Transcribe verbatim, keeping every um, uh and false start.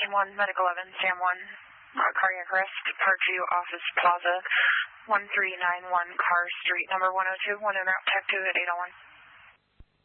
Station one, Medical eleven, Sam one, uh, cardiac arrest, Parkview Office Plaza, one three nine one Carr Street, number one oh two, one en route, tech two at eight oh one.